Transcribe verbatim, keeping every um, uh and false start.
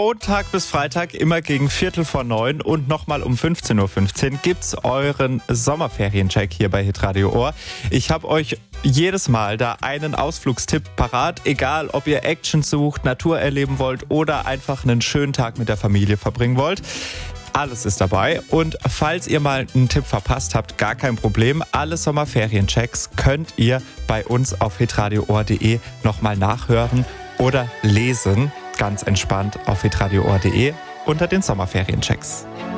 Montag bis Freitag immer gegen Viertel vor neun und nochmal um fünfzehn Uhr fünfzehn gibt's euren Sommerferiencheck hier bei Hitradio Ohr. Ich habe euch jedes Mal da einen Ausflugstipp parat, egal ob ihr Action sucht, Natur erleben wollt oder einfach einen schönen Tag mit der Familie verbringen wollt. Alles ist dabei und falls ihr mal einen Tipp verpasst habt, gar kein Problem. Alle Sommerferienchecks könnt ihr bei uns auf hitradio ohr punkt de nochmal nachhören oder lesen. Ganz entspannt auf hitradio ohr punkt de unter den Sommerferienchecks.